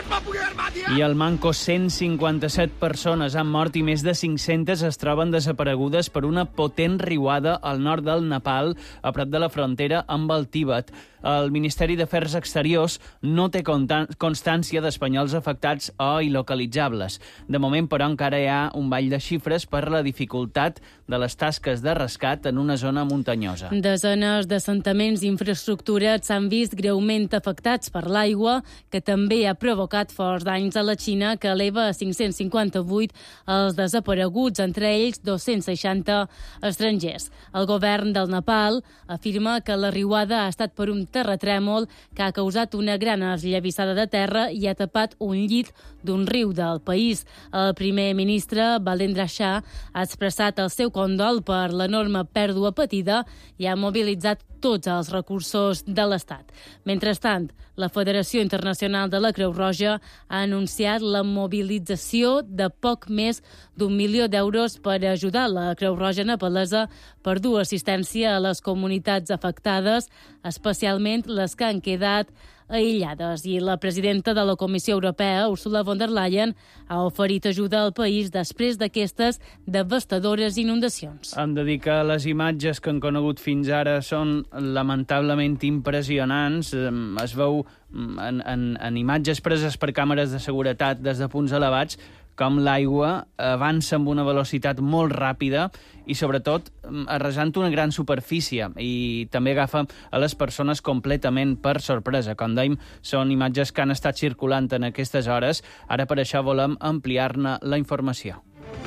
I al Manco 157 persones han mort i més de 500 es troben desaparegudes per una potent riuada al nord del Nepal, a prop de la frontera amb el Tíbet. El Ministeri d'Afers Exteriors no té constància d'espanyols afectats o il·localitzables. De moment, però, encara hi ha un ball de xifres per la dificultat de les tasques de rescat en una zona muntanyosa. Desenes d'assentaments i infraestructures s'han vist greument afectats per l'aigua, que també ha provocat forts danys a la Xina, que eleva a 558 els desapareguts, entre ells 260 estrangers. El govern del Nepal afirma que la riuada ha estat per un terratrèmol que ha causat una gran esllavissada de terra i ha tapat un llit d'un riu del país. El primer ministre, Balendra Shah, ha expressat el seu condol per l'enorme pèrdua patida i ha mobilitzat tots els recursos de l'Estat. Mentrestant, la Federació Internacional de la Creu Roja ha anunciat la mobilització de poc més d'1 milió d'euros per ajudar la Creu Roja nepalesa per dur assistència a les comunitats afectades, especialment les que han quedat aïllades. I la presidenta de la Comissió Europea, Ursula von der Leyen, ha oferit ajuda al país després d'aquestes devastadores inundacions. Hem de dir que les imatges que han conegut fins ara són lamentablement impressionants. Es veu en imatges preses per càmeres de seguretat des de punts elevats com l'aigua avança amb una velocitat molt ràpida i, sobretot, arrasant una gran superfície i també agafa a les persones completament per sorpresa. Com dèiem, són imatges que han estat circulant en aquestes hores. Ara, per això, volem ampliar-ne la informació.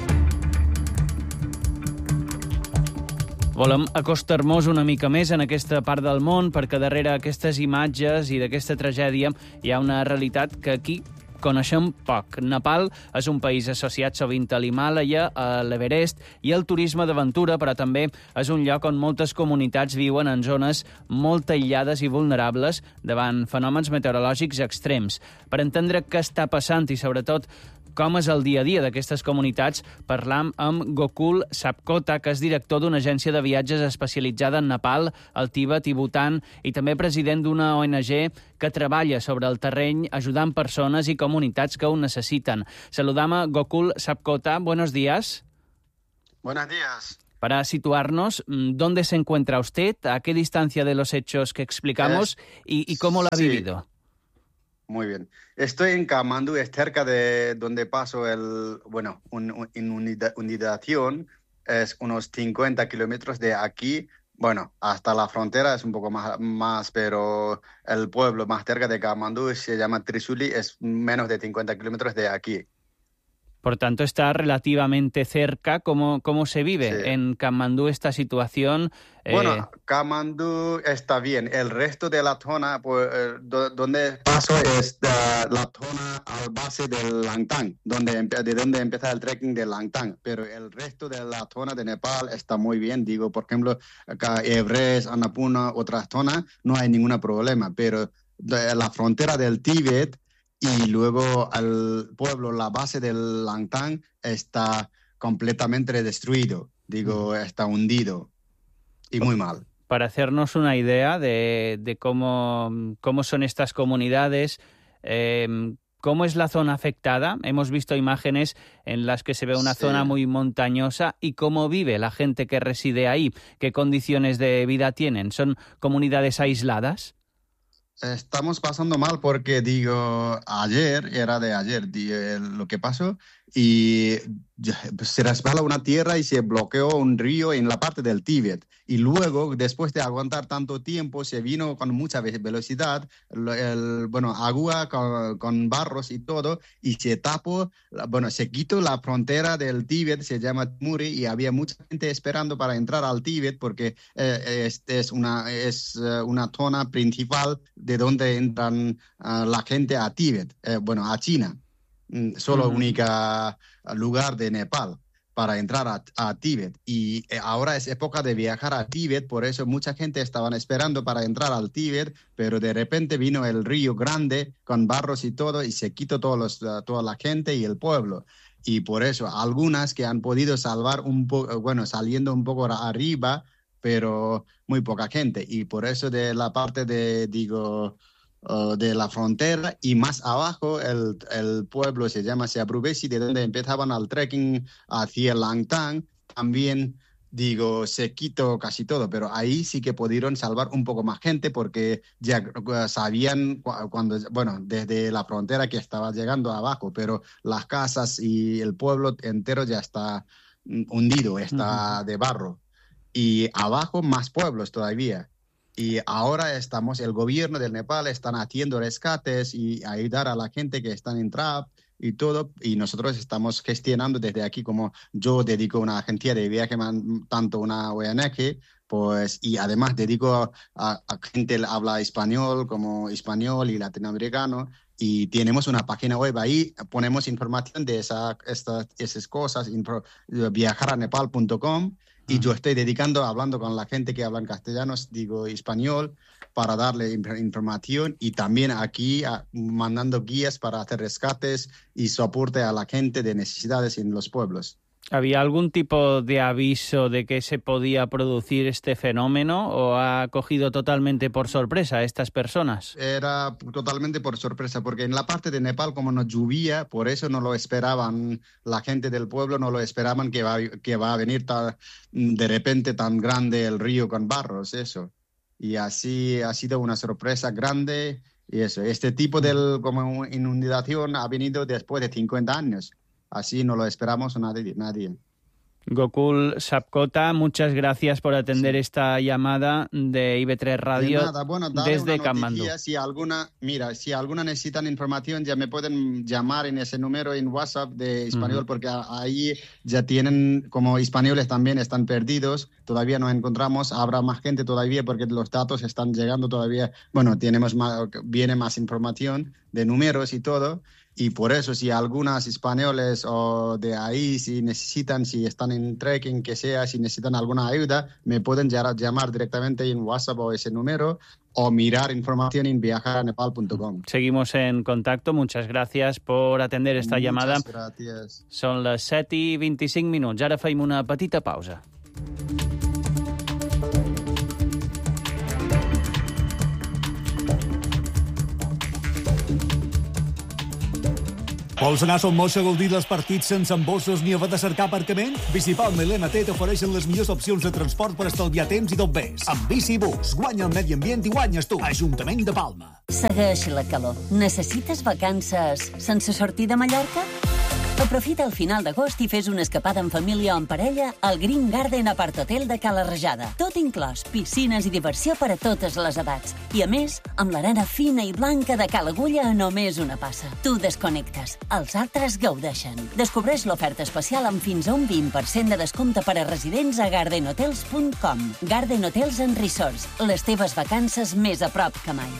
Volem acostar-nos una mica més en aquesta part del món perquè darrere aquestes imatges i d'aquesta tragèdia hi ha una realitat que aquí coneixem poc. Nepal és un país associat sovint a l'Himàlaia, a l'Everest i al turisme d'aventura, però també és un lloc on moltes comunitats viuen en zones molt aïllades i vulnerables davant fenòmens meteorològics extrems. Per entendre què està passant i, sobretot, com és el dia a dia d'aquestes comunitats, parlam amb Gokul Sapkota, que és director d'una agència de viatges especialitzada en Nepal, el Tíbet i Bhutan, i també president d'una ONG que treballa sobre el terreny ajudant persones i comunitats que ho necessiten. Saludam a Gokul Sapkota. Buenos días. Buenos días. Para situarnos, ¿dónde se encuentra usted? ¿A qué distancia de los hechos que explicamos? ¿Y cómo lo ha vivido? Muy bien. Estoy en Kathmandu, es cerca de donde paso inundación, es unos 50 kilómetros de aquí, hasta la frontera es un poco más, pero el pueblo más cerca de Kathmandu se llama Trisuli, es menos de 50 kilómetros de aquí. Por tanto, está relativamente cerca. ¿Cómo se vive en Kathmandu esta situación? Kathmandu está bien. El resto de la zona, donde paso, es la zona al base del Langtang, de donde empieza el trekking de Langtang. Pero el resto de la zona de Nepal está muy bien. Digo, por ejemplo, acá Everest, Annapurna, otras zonas, no hay ningún problema. Pero la frontera del Tíbet y luego el pueblo, la base del Langtang, está completamente destruido. Digo, está hundido y muy mal. Para hacernos una idea de cómo son estas comunidades, ¿cómo es la zona afectada? Hemos visto imágenes en las que se ve una zona muy montañosa. ¿Y cómo vive la gente que reside ahí? ¿Qué condiciones de vida tienen? ¿Son comunidades aisladas? Estamos pasando mal porque, lo que pasó, y se resbala una tierra y se bloqueó un río en la parte del Tíbet. Y luego, después de aguantar tanto tiempo, se vino con mucha velocidad, agua con barros y todo, y se tapó, se quitó la frontera del Tíbet, se llama Muri, y había mucha gente esperando para entrar al Tíbet porque es una zona principal de donde entran la gente a Tíbet, a China. Solo única lugar de Nepal para entrar a Tíbet. Y ahora es época de viajar a Tíbet, por eso mucha gente estaban esperando para entrar al Tíbet, pero de repente vino el río grande con barros y todo y se quitó toda la gente y el pueblo. Y por eso algunas que han podido salvar saliendo un poco arriba, pero muy poca gente. Y por eso de la parte de de la frontera, y más abajo el pueblo se llama Siabrubesi, de donde empezaban al trekking hacia Langtang. También se quitó casi todo, pero ahí sí que pudieron salvar un poco más gente porque ya sabían desde la frontera que estaba llegando abajo, pero las casas y el pueblo entero ya está hundido, está de barro. Y abajo más pueblos todavía. Y ahora el gobierno del Nepal están haciendo rescates y ayudar a la gente que están en trap y todo, y nosotros estamos gestionando desde aquí, como yo dedico una agencia de viaje, tanto una ONG, pues, y además dedico a gente que habla español, como español y latinoamericano, y tenemos una página web ahí, ponemos información de esas cosas, viajaranepal.com, y yo estoy hablando con la gente que habla en castellano, español, para darle información, y también aquí mandando guías para hacer rescates y soporte a la gente de necesidades en los pueblos. ¿Había algún tipo de aviso de que se podía producir este fenómeno o ha cogido totalmente por sorpresa a estas personas? Era totalmente por sorpresa, porque en la parte de Nepal, como no llovía, por eso no lo esperaban, la gente del pueblo no lo esperaban que va a venir de repente tan grande el río con barros, eso. Y así ha sido una sorpresa grande, y eso. Este tipo de como inundación ha venido después de 50 años. Así no lo esperamos nadie. Gokul Sapkota, muchas gracias por atender esta llamada de IB3 Radio de nada. Bueno, desde Katmandú. Si alguna necesitan información, ya me pueden llamar en ese número en WhatsApp de español, porque ahí ya tienen, como españoles también están perdidos, todavía no encontramos, habrá más gente todavía porque los datos están llegando todavía, viene más información de números y todo. Y por eso, si algunos españoles o de ahí, si están en trekking, si necesitan alguna ayuda, me pueden llamar directamente en WhatsApp o ese número, o mirar información en viajaranepal.com. Seguimos en contacto. Muchas gracias por atender esta llamada. Muchas gracias. Són les 7:25. Ara fem una petita pausa. Vols anar a Son Moix a gaudir dels partits sense embossos ni haver de cercar aparcament? Bicipalma i l'MT t'ofereixen les millors opcions de transport per estalviar temps i tot més. Amb Bicibus, guanya el medi ambient i guanyes tu. Ajuntament de Palma. Segueix la calor. Necessites vacances sense sortir de Mallorca? Aprofita el final d'agost i fes una escapada en família o en parella al Green Garden Apart Hotel de Cala Rajada. Tot inclòs, piscines i diversió per a totes les edats. I a més, amb l'arena fina i blanca de Cala Agulla a només una passa. Tu desconnectes, els altres gaudeixen. Descobreix l'oferta especial amb fins a un 20% de descompte per a residents a gardenhotels.com. Garden Hotels and Resorts, les teves vacances més a prop que mai.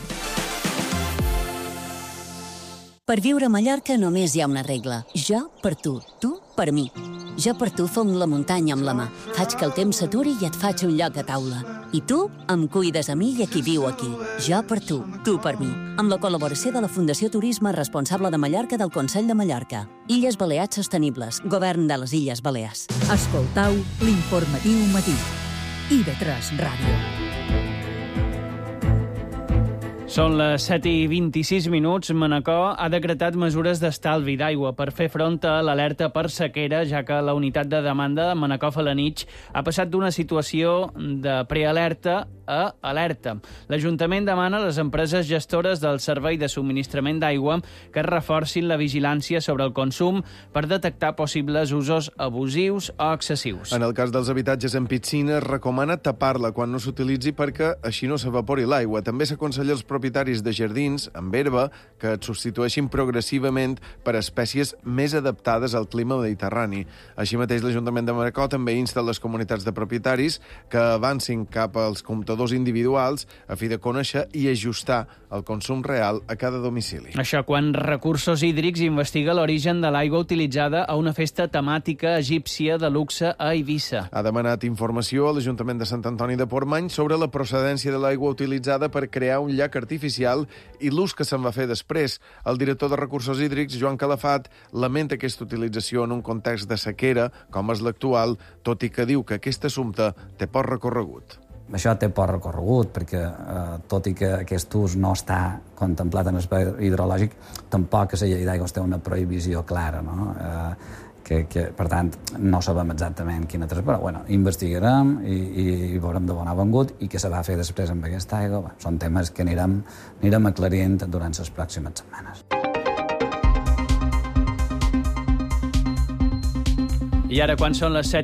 Per viure a Mallorca només hi ha una regla. Jo per tu per mi. Jo per tu fong la muntanya amb la mà. Faig que el temps s'aturi i et faig un lloc a taula. I tu em cuides a mi i a qui viu aquí. Jo per tu per mi. Amb la col·laboració de la Fundació Turisme Responsable de Mallorca del Consell de Mallorca. Illes Balears Sostenibles. Govern de les Illes Balears. Escoltau l'informatiu matí. IB3 Ràdio. Són les 7:26. Manacor ha decretat mesures d'estalvi d'aigua per fer front a l'alerta per sequera, ja que la unitat de demanda de Manacor-Felanitx ha passat d'una situació de prealerta a alerta. L'Ajuntament demana a les empreses gestores del servei de subministrament d'aigua que reforcin la vigilància sobre el consum per detectar possibles usos abusius o excessius. En el cas dels habitatges en piscina, es recomana tapar-la quan no s'utilitzi perquè així no s'evapori l'aigua. També s'aconsella als propietaris de jardins amb herba que et substitueixin progressivament per espècies més adaptades al clima mediterrani. Així mateix, l'Ajuntament de Manacor també insta les comunitats de propietaris que avancin cap als comptadors individuals a fi de conèixer i ajustar el consum real a cada domicili. Això quan Recursos Hídrics investiga l'origen de l'aigua utilitzada a una festa temàtica egípcia de luxe a Eivissa. Ha demanat informació a l'Ajuntament de Sant Antoni de Portmany sobre la procedència de l'aigua utilitzada per crear un llac artificial i l'ús que se'n va fer després. El director de Recursos Hídrics, Joan Calafat, lamenta aquesta utilització en un context de sequera, com és l'actual, tot i que diu que aquest assumpte té poc recorregut. Això té poc recorregut, perquè tot i que aquest ús no està contemplat en l'espai hidrològic, tampoc a la llei d'aigües té una prohibició clara, no? Per tant, no sabem exactament quina però bueno, investigarem i veurem de bon avengut i què se va fer després amb aquesta aigua. Són temes que anirem aclarint durant les pròximes setmanes. I ara, quan són les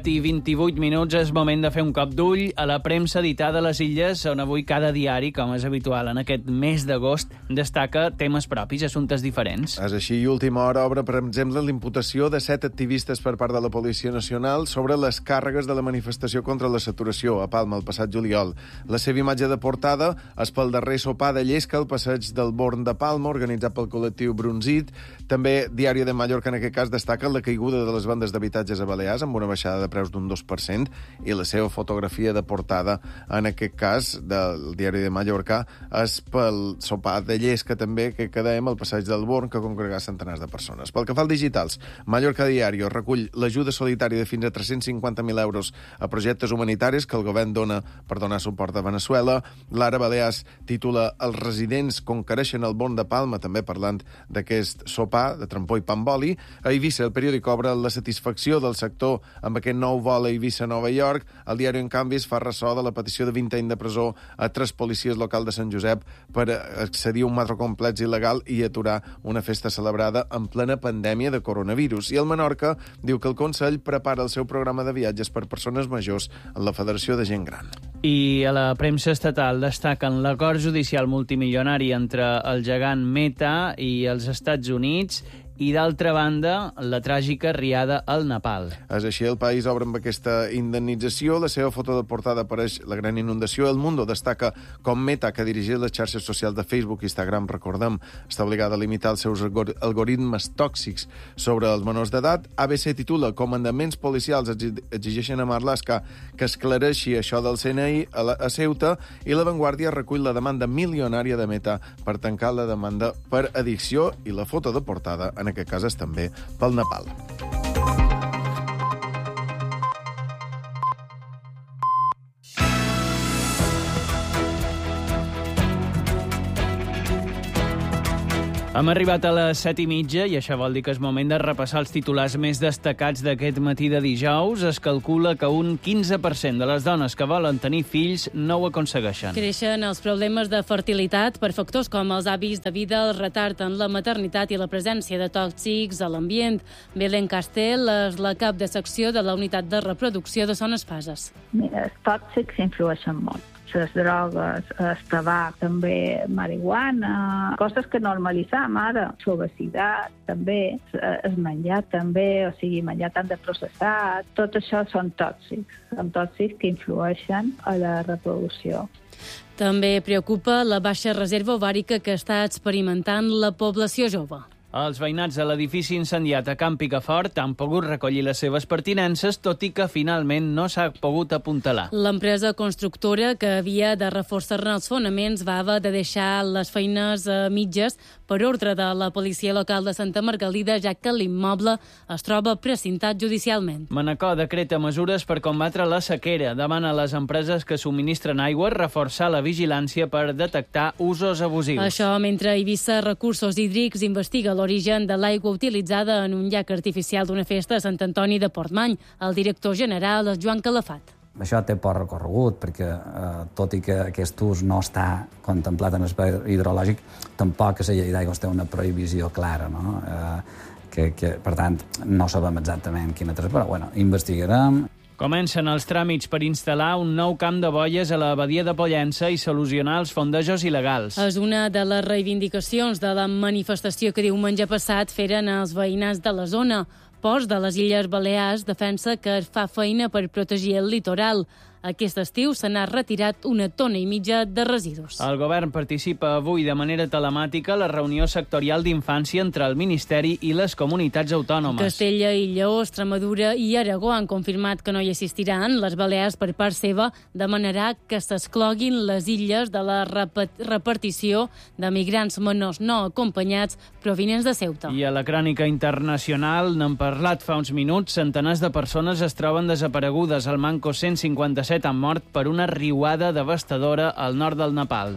7:28, és moment de fer un cop d'ull a la premsa editada a les Illes, on avui cada diari, com és habitual en aquest mes d'agost, destaca temes propis, assumptes diferents. És així, i Última Hora obre, per exemple, l'imputació de 7 activistes per part de la Policia Nacional sobre les càrregues de la manifestació contra la saturació a Palma el passat juliol. La seva imatge de portada és pel darrer sopar de llesca al passeig del Born de Palma, organitzat pel col·lectiu Brunzit. També Diari de Mallorca, en aquest cas, destaca la caiguda de les vendes d'habitatges a Balears amb una baixada de preus d'un 2%, i la seva fotografia de portada, en aquest cas, del Diari de Mallorca, és pel sopar de llesca també que quedem al passeig del Born, que congregà centenars de persones. Pel que fa als digitals, Mallorca Diario recull l'ajuda solidària de fins a 350.000 euros a projectes humanitaris que el govern dona per donar suport a Venezuela. L'Ara Balears titula Els residents conquereixen el Born de Palma, també parlant d'aquest sopar de trampó i pa amb oli. A Eivissa, el periòdic obre la satisfacció del sector amb aquest nou vol a Eivissa-Nova York. El diari, en canvi, es fa ressò de la petició de 20 anys de presó a 3 policies locals de Sant Josep per accedir a un macrocomplex il·legal i aturar una festa celebrada en plena pandèmia de coronavirus. I el Menorca diu que el Consell prepara el seu programa de viatges per persones majors en la Federació de Gent Gran. I a la premsa estatal destaquen l'acord judicial multimilionari entre el gegant Meta i els Estats Units i, d'altra banda, la tràgica riada al Nepal. És així, El País obre amb aquesta indemnització. La seva foto de portada apareix la gran inundació. El Mundo destaca com Meta, que dirigeix les xarxes socials de Facebook i Instagram, recordem, està obligada a limitar els seus algoritmes tòxics sobre els menors d'edat. ABC titula Comandaments policials exigeixen a Marlaska que esclareixi això del CNI a Ceuta, i La Vanguardia recull la demanda milionària de Meta per tancar la demanda per addicció, i la foto de portada en aquest cas és també pel Nepal. Hem arribat a les 7:30 i això vol dir que és moment de repassar els titulars més destacats d'aquest matí de dijous. Es calcula que un 15% de les dones que volen tenir fills no ho aconsegueixen. Creixen els problemes de fertilitat per factors com els hàbits de vida, el retard en la maternitat i la presència de tòxics a l'ambient. Belén Castell és la cap de secció de la unitat de reproducció de Son Espases. Mira, els tòxics influeixen molt. Les drogues, el tabac, també marihuana, coses que normalitzam ara, l'obesitat també, el menjar també, o sigui, menjar tant de processat, tot això són tòxics que influeixen a la reproducció. També preocupa la baixa reserva ovàrica que està experimentant la població jove. Els veïnats de l'edifici incendiat a Can Picafort han pogut recollir les seves pertinences, tot i que finalment no s'ha pogut apuntalar. L'empresa constructora, que havia de reforçar-ne els fonaments, va haver de deixar les feines a mitges per ordre de la policia local de Santa Margalida, ja que l'immoble es troba precintat judicialment. Manacor decreta mesures per combatre la sequera. Demana a les empreses que subministren aigua reforçar la vigilància per detectar usos abusius. Això mentre Eivissa Recursos Hídrics investiga l'origen de l'aigua utilitzada en un llac artificial d'una festa a Sant Antoni de Portmany. El director general és Joan Calafat. Això té poc recorregut, perquè tot i que aquest ús no està contemplat en l'espai hidrològic, tampoc a la llei d'aigües té una prohibició clara, no? Per tant, no sabem exactament quina però bueno, investigarem. Comencen els tràmits per instal·lar un nou camp de boies a la badia de Pollença i solucionar els fondejos il·legals. És una de les reivindicacions de la manifestació que diumenge passat feren els veïnats de la zona. Ports de les Illes Balears defensa que es fa feina per protegir el litoral. Aquest estiu se n'ha retirat 1,5 tones de residus. El govern participa avui de manera telemàtica a la reunió sectorial d'infància entre el Ministeri i les comunitats autònomes. Castella i Lleó, Extremadura i Aragó han confirmat que no hi assistiran. Les Balears, per part seva, demanarà que s'excloguin les illes de la repartició de migrants menors no acompanyats provinents de Ceuta. I a la crònica internacional n'hem parlat fa uns minuts. Centenars de persones es troben desaparegudes al manco 156 37 han mort per una riuada devastadora al nord del Nepal.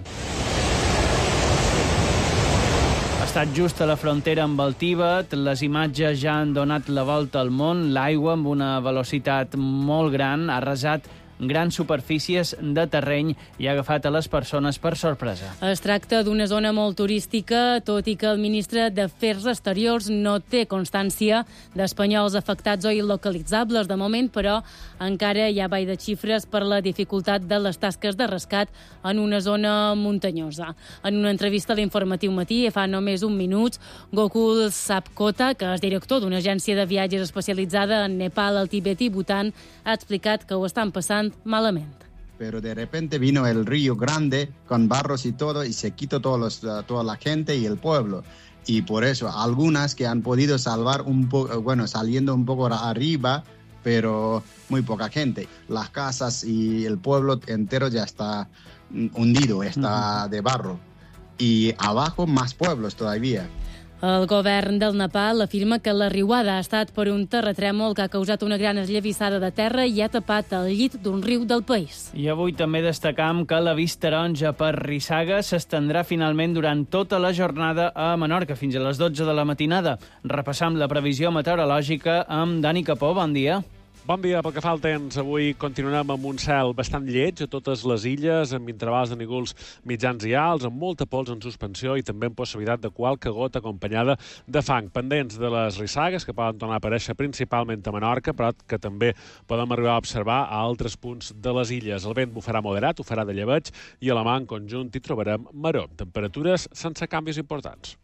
Ha estat just a la frontera amb el Tíbet, les imatges ja han donat la volta al món, l'aigua amb una velocitat molt gran ha arrasat grans superfícies de terreny i ha agafat a les persones per sorpresa. Es tracta d'una zona molt turística, tot i que el ministre d'Afers Exteriors no té constància d'espanyols afectats o il·localitzables de moment, però encara hi ha ball de xifres per la dificultat de les tasques de rescat en una zona muntanyosa. En una entrevista a l'Informatiu Matí, fa només un minut, Gokul Sapkota, que és director d'una agència de viatges especialitzada en Nepal, el Tibet i Bhutan, ha explicat que ho estan passant malamente. Pero de repente vino el río grande con barros y todo y se quitó toda la gente y el pueblo. Y por eso algunas que han podido salvar un poco, saliendo un poco arriba, pero muy poca gente. Las casas y el pueblo entero ya está hundido, está de barro. Y abajo más pueblos todavía. El govern del Nepal afirma que la riuada ha estat per un terratrèmol que ha causat una gran esllavissada de terra i ha tapat el llit d'un riu del país. I avui també destacam que l'avís taronja per rissaga s'estendrà finalment durant tota la jornada a Menorca, fins a les 12 de la matinada. Repassam la previsió meteorològica amb Dani Capó. Bon dia. Bon dia. Pel que fa al temps, avui continuarem amb un cel bastant lleig a totes les illes, amb intervals de núvols mitjans i alts, amb molta pols en suspensió i també amb possibilitat de qualque gota acompanyada de fang. Pendents de les rissagues, que poden tornar a aparèixer principalment a Menorca, però que també podem arribar a observar a altres punts de les illes. El vent bufarà moderat, ho farà de llebeig, i a la mà en conjunt hi trobarem maror. Temperatures sense canvis importants.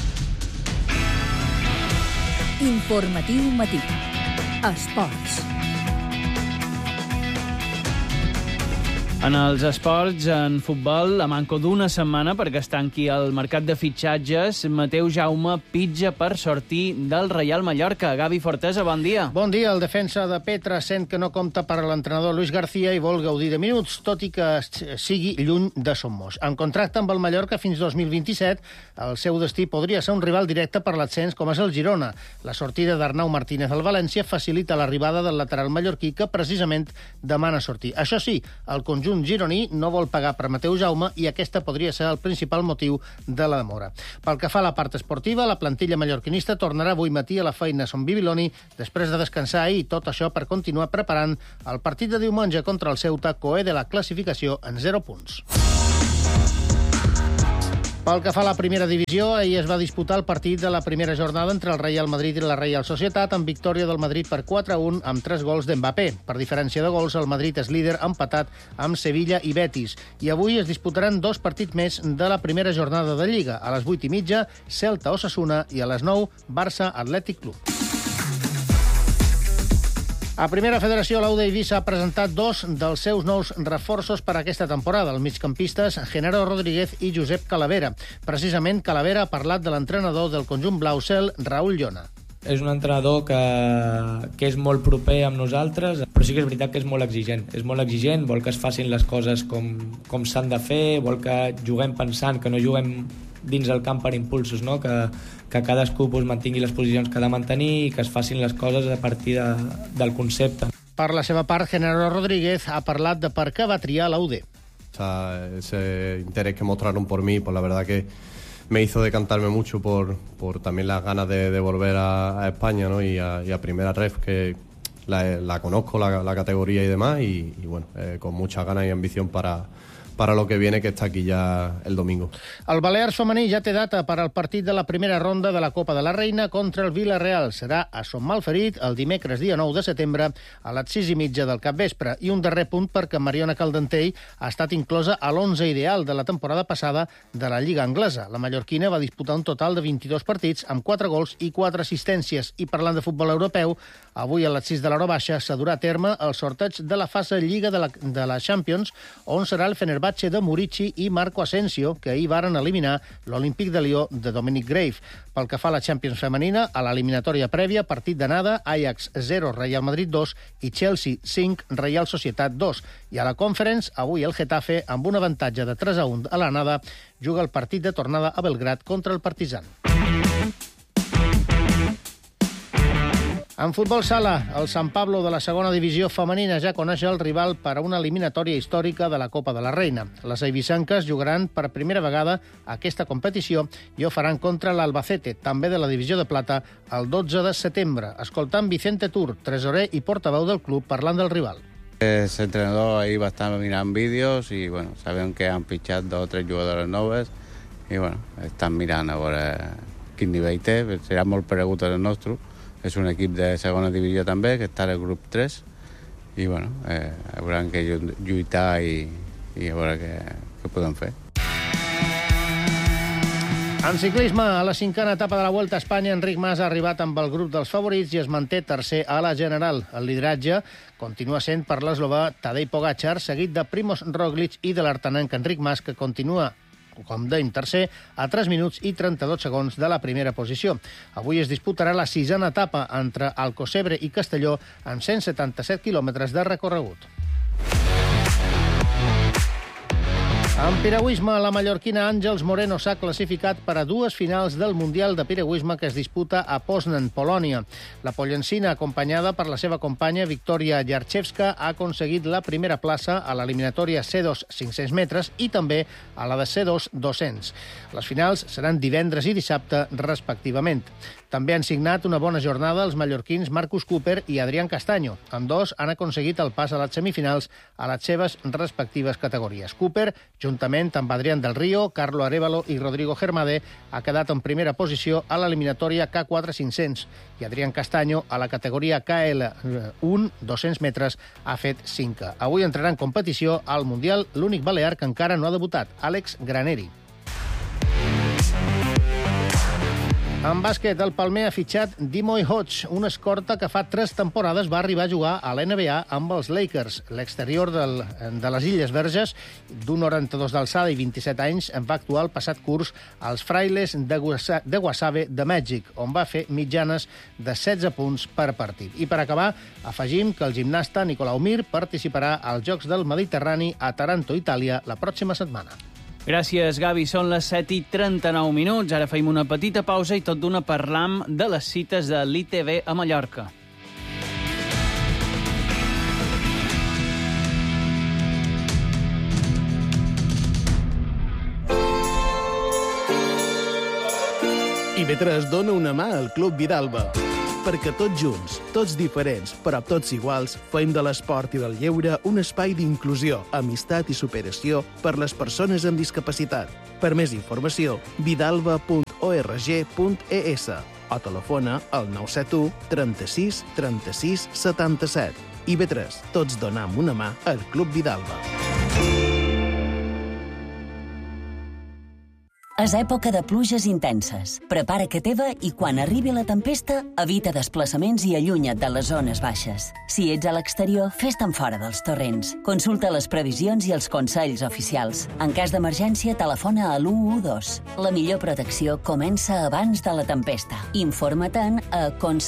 Informatiu Matí. Esports. En els esports, en futbol, a manco d'una setmana perquè es tanqui el mercat de fitxatges, Mateu Jaume pitja per sortir del Reial Mallorca. Gavi Fortesa, bon dia. Bon dia. El defensa de Petra sent que no compta per l'entrenador Luis García i vol gaudir de minuts, tot i que sigui lluny de Somos. En contracte amb el Mallorca fins 2027, el seu destí podria ser un rival directe per l'ascens com és el Girona. La sortida d'Arnau Martínez al València facilita l'arribada del lateral mallorquí que precisament demana sortir. Això sí, el conjunt gironí no vol pagar per Mateu Jaume i aquesta podria ser el principal motiu de la demora. Pel que fa a la part esportiva, la plantilla mallorquinista tornarà avui matí a la feina a Son Bibiloni després de descansar ahir, tot això per continuar preparant el partit de diumenge contra el Ceuta, coer de la classificació en 0 punts. Pel que fa a la primera divisió, ahir es va disputar el partit de la primera jornada entre el Real Madrid i la Real Societat, amb victòria del Madrid per 4-1 amb 3 gols d'Mbappé. Per diferència de gols, el Madrid és líder empatat amb Sevilla i Betis. I avui es disputaran 2 partits més de la primera jornada de Lliga. A les 8:30, Celta-Osasuna i a les 9, Barça-Atlètic Club. A Primera Federació, l'Auda Eivissa ha presentat 2 dels seus nous reforços per a aquesta temporada, els migcampistes Genaro Rodríguez i Josep Calavera. Precisament, Calavera ha parlat de l'entrenador del conjunt blau-cel, Raúl Llona. És un entrenador que és molt proper amb nosaltres, però sí que és veritat que és molt exigent. És molt exigent, vol que es facin les coses com s'han de fer, vol que juguem pensant, que no juguem dins el camp per impulsos, no? Que cadascú mantingui les posicions que ha de mantenir i que es facin les coses a partir del concepte. Per la seva part, Genaro Rodríguez ha parlat de per què va triar l'UD. O sea, ese interés que mostraron por mí, pues la verdad que me hizo decantarme mucho por también las ganas de volver a España, ¿no? y a Primera Ref, que la conozco, la categoría y demás, y bueno, con muchas ganas y ambición para lo que viene, que està aquí ja el domingo. El Balears femení ja té data per al partit de la primera ronda de la Copa de la Reina contra el Villarreal. Serà a Son Malferit el dimecres dia 9 de setembre a les 6:30 del capvespre. I un darrer punt perquè Mariona Caldentell ha estat inclosa a l'11 ideal de la temporada passada de la Lliga Anglesa. La mallorquina va disputar un total de 22 partits amb 4 gols i 4 assistències. I parlant de futbol europeu, avui a les 6 de l'hora baixa s'ha durà a terme el sorteig de la fase Lliga de la Champions, on serà el Fenerbahçe de Murici i Marco Asensio, que ahir varen eliminar l'Olímpic de Lió de Dominic Grave. Pel que fa a la Champions femenina, a l'eliminatòria prèvia, partit d'anada, Ajax 0, Real Madrid 2 i Chelsea 5, Real Societat 2. I a la Conference, avui el Getafe, amb un avantatge de 3-1 a l'anada, juga el partit de tornada a Belgrad contra el Partizan. En futbol sala, el San Pablo de la segona divisió femenina ja coneix el rival per a una eliminatòria històrica de la Copa de la Reina. Les eivissenques jugaran per primera vegada aquesta competició i ho faran contra l'Albacete, també de la divisió de plata, el 12 de setembre. Escoltant Vicente Tur, tresorer i portaveu del club, parlant del rival. Ese entrenador ahí va a estar mirando vídeos y bueno, saben que han fichado 2 o 3 jugadores noves y bueno, estan mirant a veure quin nivell té, serà molt paregut al nostre. És un equip de segona divisió també, que està al grup 3, i bueno, hauran que lluitar i a veure què podem fer. En ciclisme, a la 5a etapa de la Vuelta a Espanya, Enric Mas ha arribat amb el grup dels favorits i es manté tercer a la general. El lideratge continua sent per l'eslovà Tadej Pogačar, seguit de Primož Roglič i de l'artanenc Enric Mas, que continua com dèiem tercer, a 3 minuts i 32 segons de la primera posició. Avui es disputarà la 6a etapa entre Alcocebre i Castelló amb 177 quilòmetres de recorregut. En piragüisme, la mallorquina Àngels Moreno s'ha classificat per a 2 finals del Mundial de Piragüisme que es disputa a Poznan, Polònia. La pollencina, acompanyada per la seva companya Victoria Jarchewska, ha aconseguit la primera plaça a l'eliminatòria C2 500 metres i també a la de C2 200. Les finals seran divendres i dissabte, respectivament. També han signat una bona jornada els mallorquins Marcus Cooper i Adrián Castaño. Ambdós han aconseguit el pas a les semifinals a les seves respectives categories. Cooper, juntament amb Adrián del Río, Carlo Arévalo i Rodrigo Germade, ha quedat en primera posició a l'eliminatòria K4 500 i Adrián Castaño, a la categoria KL1 200 metres, ha fet 5. Avui entrarà en competició al Mundial l'únic balear que encara no ha debutat, Àlex Graneri. En bàsquet, el Palmer ha fitxat Dimoy Hodge, una escorta que fa 3 temporades va arribar a jugar a l'NBA amb els Lakers. L'exterior de les Illes Verges, d'un 92 d'alçada i 27 anys, en va actuar el passat curs als Frailes de Guasave de Mèxic, on va fer mitjanes de 16 punts per partit. I per acabar, afegim que el gimnasta Nicolau Mir participarà als Jocs del Mediterrani a Taranto, Itàlia, la pròxima setmana. Gràcies, Gavi. Són les 7:39 minuts. Ara feim una petita pausa i tot d'una parlam de les cites de l'ITV a Mallorca. IB3 dona una mà al Club Vidalba. Perquè tots junts, tots diferents, però tots iguals, fem de l'esport i del lleure un espai d'inclusió, amistat i superació per les persones amb discapacitat. Per més informació, vidalba.org.es o telefona al 971 36 36 77. IB3, tots donam una mà al Club Vidalba. És època de pluges intenses. Prepara que teva i quan arribi la tempesta, evita desplaçaments i allunya't de les zones baixes. Si ets a l'exterior, fes-te'n fora dels torrents. Consulta les previsions i els consells oficials. En cas d'emergència, telefona a l'112. La millor protecció comença abans de la tempesta. Informa-te'n a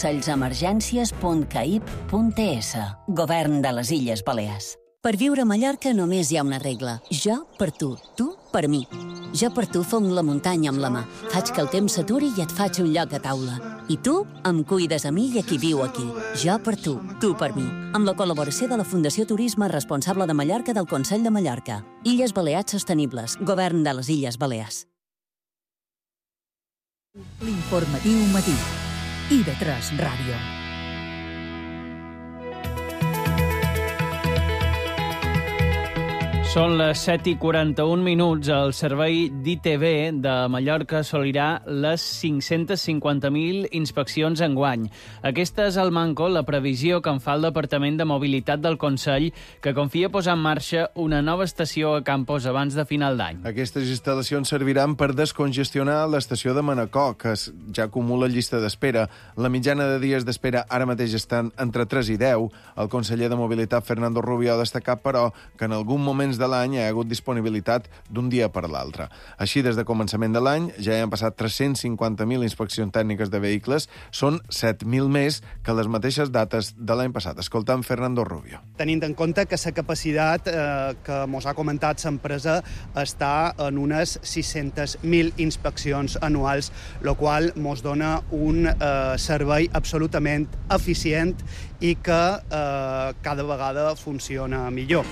consells-emergències.caip.es. Govern de les Illes Balears. Per viure a Mallorca només hi ha una regla. Jo per tu per mi. Jo per tu fong la muntanya amb la mà. Faig que el temps s'aturi i et faig un lloc a taula. I tu em cuides a mi i a qui viu aquí. Jo per tu per mi. Amb la col·laboració de la Fundació Turisme Responsable de Mallorca del Consell de Mallorca. Illes Balears Sostenibles. Govern de les Illes Balears. L'informatiu matí. IB3 Ràdio. Són les 7:41 minuts. El servei d'ITV de Mallorca assolirà les 550.000 inspeccions enguany. Aquesta és al manco la previsió que en fa el Departament de Mobilitat del Consell, que confia posar en marxa una nova estació a Campos abans de final d'any. Aquestes instal·lacions serviran per descongestionar l'estació de Manacor, que ja acumula llista d'espera. La mitjana de dies d'espera ara mateix estan entre 3 i 10. El conseller de Mobilitat, Fernando Rubio, ha destacat, però, que en alguns moments de l'any hi ha hagut disponibilitat d'un dia per l'altre. Així, des de començament de l'any ja hi han passat 350.000 inspeccions tècniques de vehicles, són 7.000 més que les mateixes dates de l'any passat. Escoltam Fernando Rubio. Tenint en compte que la capacitat que mos ha comentat l'empresa està en unes 600.000 inspeccions anuals, el qual mos dona un servei absolutament eficient i que cada vegada funciona millor.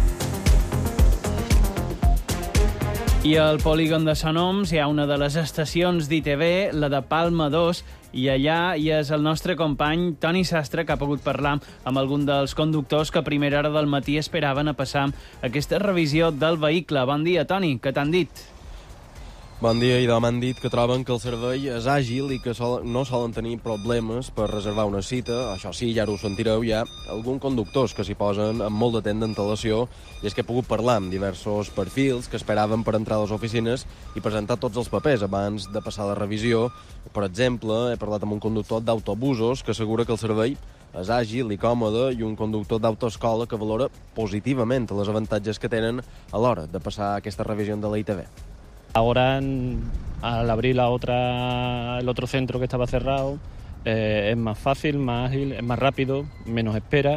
I al polígon de Sant Oms hi ha una de les estacions d'ITV, la de Palma 2, i allà hi és el nostre company Toni Sastre, que ha pogut parlar amb algun dels conductors que a primera hora del matí esperaven a passar aquesta revisió del vehicle. Bon dia, Toni, què t'han dit? Bon dia, i m'han dit que troben que el servei és àgil i que no solen tenir problemes per reservar una cita. Això sí, ja ho sentireu, hi ha alguns conductors que s'hi posen amb molt de temps d'antelació, i és que he pogut parlar amb diversos perfils que esperaven per entrar a les oficines i presentar tots els papers abans de passar la revisió. Per exemple, he parlat amb un conductor d'autobusos que assegura que el servei és àgil i còmode, i un conductor d'autoescola que valora positivament els avantatges que tenen a l'hora de passar aquesta revisió de la ITV. Ahora, al abrir el otro centro que estaba cerrado, es más fácil, más ágil, es más rápido, menos espera,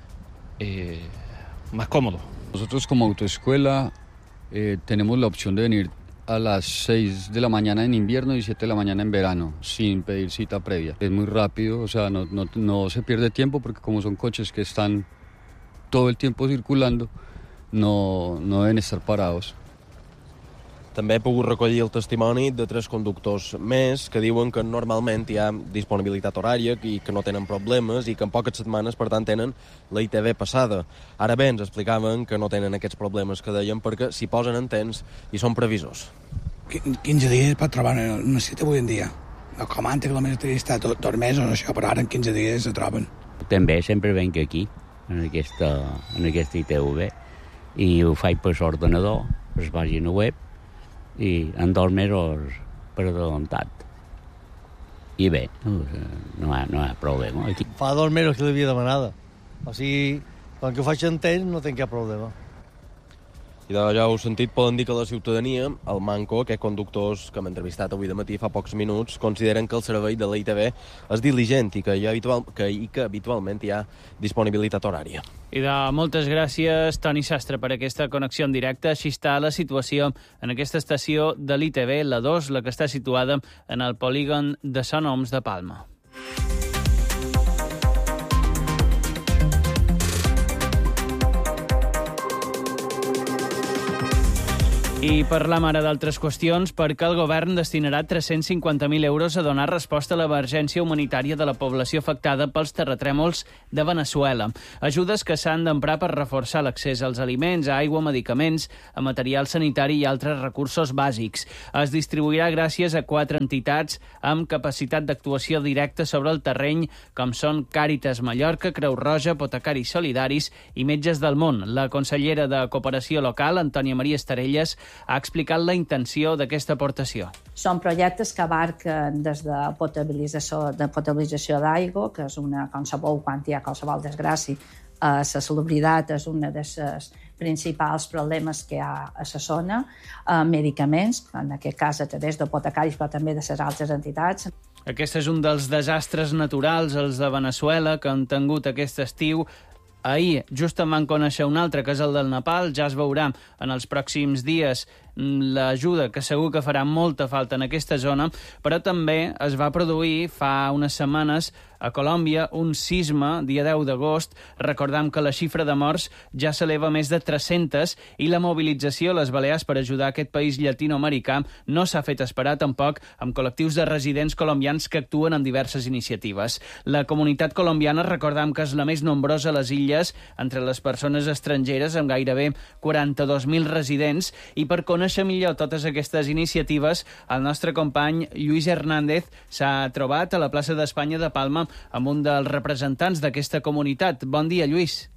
más cómodo. Nosotros como autoescuela tenemos la opción de venir a las 6 de la mañana en invierno y 7 de la mañana en verano, sin pedir cita previa. Es muy rápido, o sea, no se pierde tiempo, porque como son coches que están todo el tiempo circulando, no deben estar parados. També he pogut recollir el testimoni de 3 conductors més que diuen que normalment hi ha disponibilitat horària i que no tenen problemes, i que en poques setmanes, per tant, tenen la ITV passada. Ara bé, ens explicaven que no tenen aquests problemes que deien perquè s'hi posen en temps i són previsors. 15 dies per trobar una cita avui en dia. No com antes, que només està tot mesos, això, però ara en 15 dies se troben. També sempre venc aquí, en aquesta ITV, i ho faig per l'ordenador, per la pàgina web, i en 2 mesos per adelantat. I bé, no hi ha problema. Aquí. Fa 2 mesos que l'havia demanada. O sigui, quan que ho faig en temps no tinc cap problema. I ja heu sentit, poden dir que la ciutadania, el Manco, aquests conductors que hem entrevistat avui de matí fa pocs minuts, consideren que el servei de la ITV és diligent i que habitualment hi ha disponibilitat horària. I moltes gràcies, Toni Sastre, per aquesta connexió en directe. Així està la situació en aquesta estació de l'ITV, la 2, la que està situada en el polígon de Sant Oms de Palma. I parlam ara d'altres qüestions, perquè el govern destinarà 350.000 euros a donar resposta a l'emergència humanitària de la població afectada pels terratrèmols de Veneçuela. Ajudes que s'han d'emprar per reforçar l'accés als aliments, a aigua, medicaments, a material sanitari i altres recursos bàsics. Es distribuirà gràcies a 4 entitats amb capacitat d'actuació directa sobre el terreny, com són Càritas Mallorca, Creu Roja, Apotecaris Solidaris i Metges del Món. La consellera de Cooperació Local, Antònia Maria Estarelles, ha explicat la intenció d'aquesta aportació. Són projectes que abarquen des de potabilització d'aigua, que és una, com sabeu, quan hi ha qualsevol desgràcia, la salubritat és una de les principals problemes que hi ha a la zona, medicaments, en aquest cas a través d'apotecaris, però també de les altres entitats. Aquest és un dels desastres naturals, els de Veneçuela, que han tingut aquest estiu. Ahir just en van conèixer un altre, que és el del Nepal. Ja es veurà en els pròxims dies l'ajuda que segur que farà molta falta en aquesta zona, però també es va produir fa unes setmanes a Colòmbia un sisme, dia 10 d'agost. Recordam que la xifra de morts ja s'eleva a més de 300 i la mobilització a les Balears per ajudar aquest país llatinoamericà no s'ha fet esperar tampoc, amb col·lectius de residents colombians que actuen en diverses iniciatives. La comunitat colombiana, recordam que és la més nombrosa a les illes entre les persones estrangeres, amb gairebé 42.000 residents, i per conèixer millor totes aquestes iniciatives, el nostre company Lluís Hernández s'ha trobat a la plaça d'Espanya de Palma amb un dels representants d'aquesta comunitat. Bon dia, Lluís.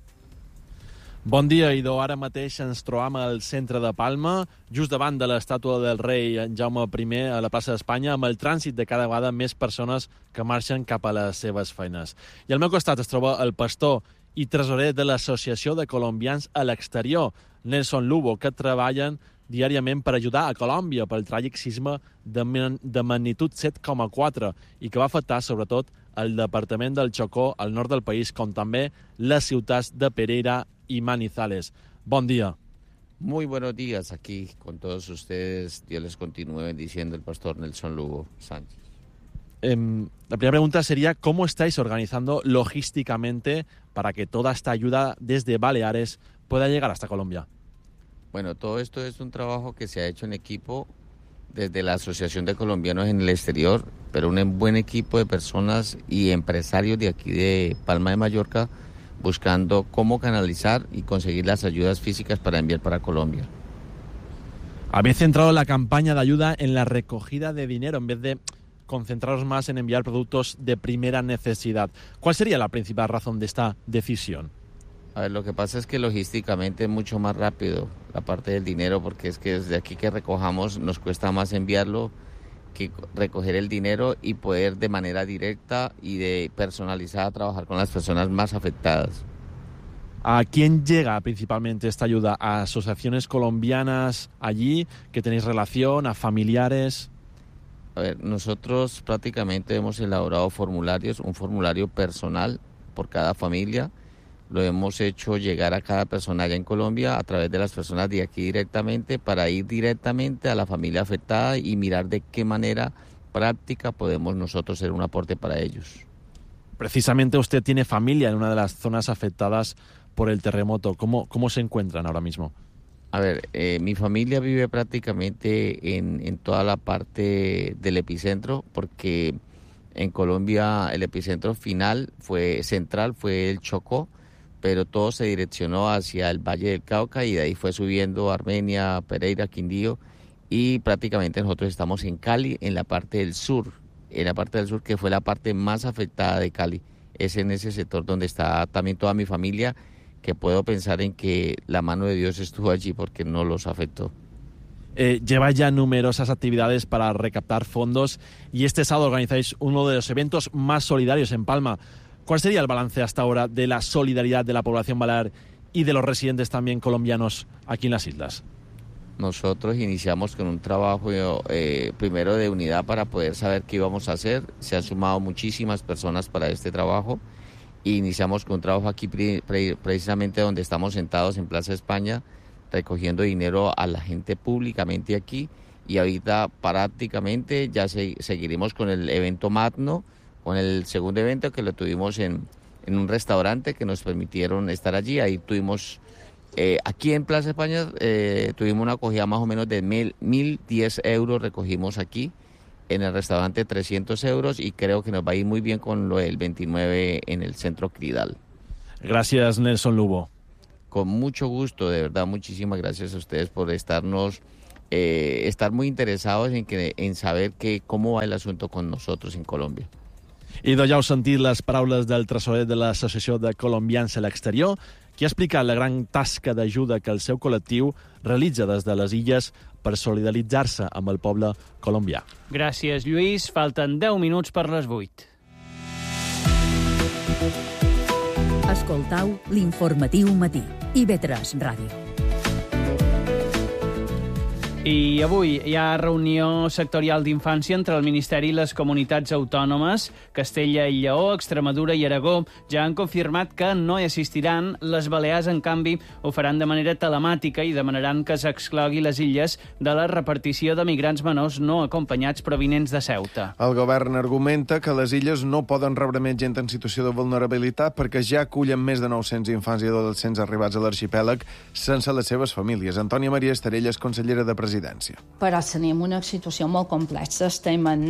Bon dia, Idò. Ara mateix ens trobam al centre de Palma, just davant de l'estàtua del rei Jaume I a la plaça d'Espanya, amb el trànsit de cada vegada més persones que marxen cap a les seves feines. I al meu costat es troba el pastor i tresorer de l'Associació de Colombians a l'Exterior, Nelson Lugo, que treballen diàriament per ajudar a Colòmbia pel tràgic sisme de magnitud 7,4 i que va afectar sobretot el departament del Chocó, al nord del país, com també les ciutats de Pereira i Manizales. Bon dia. Muy buenos días aquí con todos ustedes. Dios les continúe bendiciendo, el pastor Nelson Lugo Sánchez. La primera pregunta sería, ¿cómo estáis organizando logísticamente para que toda esta ayuda desde Baleares pueda llegar hasta Colombia? Bueno, todo esto es un trabajo que se ha hecho en equipo desde la Asociación de Colombianos en el Exterior, pero un buen equipo de personas y empresarios de aquí de Palma de Mallorca buscando cómo canalizar y conseguir las ayudas físicas para enviar para Colombia. Habéis centrado la campaña de ayuda en la recogida de dinero en vez de concentraros más en enviar productos de primera necesidad. ¿Cuál sería la principal razón de esta decisión? A ver, lo que pasa es que logísticamente es mucho más rápido la parte del dinero, porque es que desde aquí que recojamos nos cuesta más enviarlo que recoger el dinero y poder de manera directa y de personalizada trabajar con las personas más afectadas. ¿A quién llega principalmente esta ayuda? ¿A asociaciones colombianas allí que tenéis relación? ¿A familiares? A ver, nosotros prácticamente hemos elaborado formularios, un formulario personal por cada familia. Lo hemos hecho llegar a cada persona allá en Colombia a través de las personas de aquí directamente para ir directamente a la familia afectada y mirar de qué manera práctica podemos nosotros ser un aporte para ellos. Precisamente usted tiene familia en una de las zonas afectadas por el terremoto. ¿Cómo se encuentran ahora mismo? A ver, mi familia vive prácticamente en toda la parte del epicentro, porque en Colombia el epicentro central fue el Chocó, pero todo se direccionó hacia el Valle del Cauca y de ahí fue subiendo Armenia, Pereira, Quindío, y prácticamente nosotros estamos en Cali, en la parte del sur, que fue la parte más afectada de Cali. Es en ese sector donde está también toda mi familia, que puedo pensar en que la mano de Dios estuvo allí porque no los afectó. Lleva ya numerosas actividades para recaptar fondos y este sábado organizáis uno de los eventos más solidarios en Palma. ¿Cuál sería el balance hasta ahora de la solidaridad de la población balear y de los residentes también colombianos aquí en las islas? Nosotros iniciamos con un trabajo primero de unidad para poder saber qué íbamos a hacer. Se han sumado muchísimas personas para este trabajo. Y iniciamos con un trabajo aquí precisamente donde estamos sentados en Plaza España, recogiendo dinero a la gente públicamente aquí, y ahorita prácticamente ya seguiremos con el evento magno, con el segundo evento que lo tuvimos en un restaurante que nos permitieron estar allí. Ahí tuvimos, aquí en Plaza España, tuvimos una acogida más o menos de 1.010 euros recogimos aquí. En el restaurante 300 euros y creo que nos va a ir muy bien con lo del 29 en el centro Cridal. Gracias, Nelson Lugo. Con mucho gusto, de verdad, muchísimas gracias a ustedes por estar muy interesados en saber cómo va el asunto con nosotros en Colombia. Idò, ja heu sentit les paraules del tresorer de l'Associació de Colombians a l'Exterior, qui ha explicat la gran tasca d'ajuda que el seu col·lectiu realitza des de les illes per solidaritzar-se amb el poble colombià. Gràcies, Lluís. Falten 10 minuts per les 8. Escoltau l'informatiu matí. IB3 Ràdio. I avui hi ha reunió sectorial d'infància entre el Ministeri i les comunitats autònomes. Castella i Lleó, Extremadura i Aragó ja han confirmat que no hi assistiran. Les Balears, en canvi, ho faran de manera telemàtica i demanaran que s'exclogui les illes de la repartició de migrants menors no acompanyats provinents de Ceuta. El govern argumenta que les illes no poden rebre més gent en situació de vulnerabilitat perquè ja acullen més de 900 infants i adolescents arribats a l'arxipèlag sense les seves famílies. Antònia Maria Estarella és consellera de Presidència. Però tenim una situació molt complexa. Estem en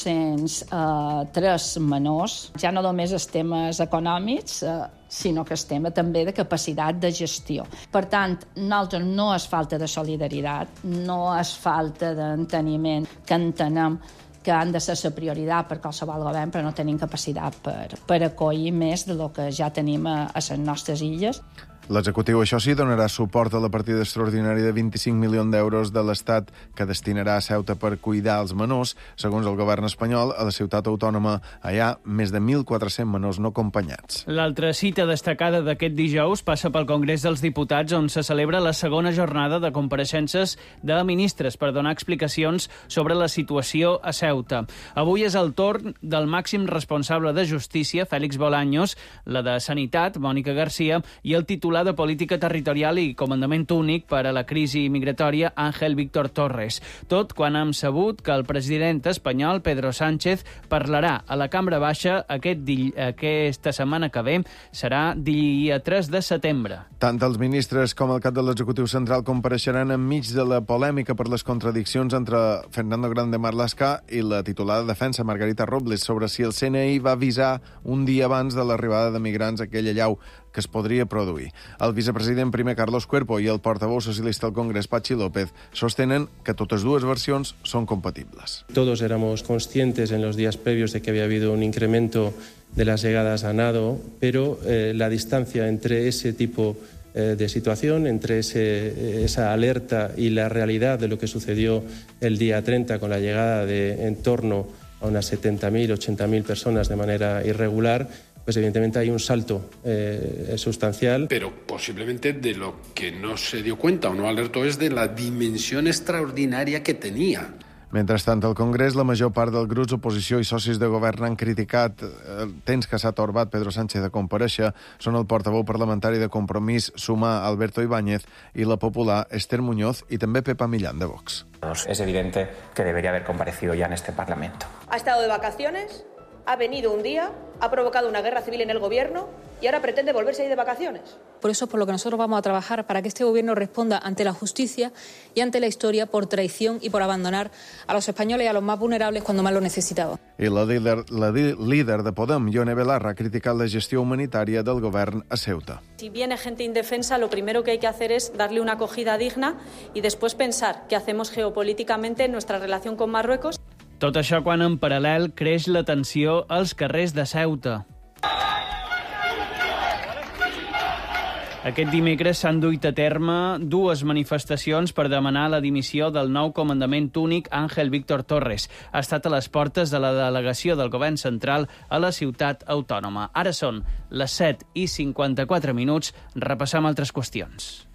903 menors. Ja no només els temes econòmics, sinó que estem també de capacitat de gestió. Per tant, nosaltres no és falta de solidaritat, no és falta d'enteniment, que entenem que han de ser la prioritat per qualsevol govern, però no tenim capacitat per acollir més de lo que ja tenim a les nostres illes. L'executiu, això sí, donarà suport a la partida extraordinària de 25 milions d'euros de l'Estat que destinarà a Ceuta per cuidar els menors. Segons el govern espanyol, a la ciutat autònoma hi ha més de 1.400 menors no acompanyats. L'altra cita destacada d'aquest dijous passa pel Congrés dels Diputats, on se celebra la segona jornada de compareixences de ministres per donar explicacions sobre la situació a Ceuta. Avui és el torn del màxim responsable de Justícia, Félix Bolaños, la de Sanitat, Mònica Garcia, i el titular de Política Territorial i Comandament Únic per a la crisi migratòria, Ángel Víctor Torres. Tot quan hem sabut que el president espanyol, Pedro Sánchez, parlarà a la Cambra Baixa aquesta setmana que ve, serà dia 3 de setembre. Tant els ministres com el cap de l'Executiu Central compareixeran enmig de la polèmica per les contradiccions entre Fernando Grande Marlaska i la titular de Defensa, Margarita Robles, sobre si el CNI va avisar un dia abans de l'arribada de migrants a aquella llau que es podria produir. El vicepresident primer, Carlos Cuerpo, i el portaveu socialista al Congrés, Patxi López, sostenen que totes dues versions són compatibles. Todos éramos conscientes en los días previos de que había habido un incremento de las llegadas a nado, pero la distancia entre ese tipo de situación, entre esa alerta y la realidad de lo que sucedió el día 30 con la llegada de en torno a unas 70.000, 80.000 personas de manera irregular, pues evidentemente hay un salto sustancial. Pero posiblemente de lo que no se dio cuenta o no alertó es de la dimensión extraordinaria que tenía. Mentrestant, al Congrés, la major part dels grups d'oposició i socis de govern han criticat el temps que s'ha torbat Pedro Sánchez a comparèixer. Són el portaveu parlamentari de Compromís, Sumar, Alberto Ibáñez, i la popular, Esther Muñoz, i també Pepa Millán, de Vox. Es evidente que debería haber comparecido ya en este Parlamento. Ha estado de vacaciones, ha venido un día, ha provocado una guerra civil en el gobierno y ahora pretende volverse a ir de vacaciones. Por eso es por lo que nosotros vamos a trabajar, para que este gobierno responda ante la justicia y ante la historia por traición y por abandonar a los españoles y a los más vulnerables cuando más lo necesitaban. I la líder de Podem, Ione Belarra, ha criticat la gestió humanitària del govern a Ceuta. Si viene gente indefensa, lo primero que hay que hacer es darle una acogida digna y después pensar qué hacemos geopolíticamente en nuestra relación con Marruecos. Tot això quan en paral·lel creix la tensió als carrers de Ceuta. Aquest dimecres s'han duit a terme dues manifestacions per demanar la dimissió del nou comandament únic Ángel Víctor Torres. Ha estat a les portes de la delegació del govern central a la ciutat autònoma. Ara són les 7:54. Repassam altres qüestions.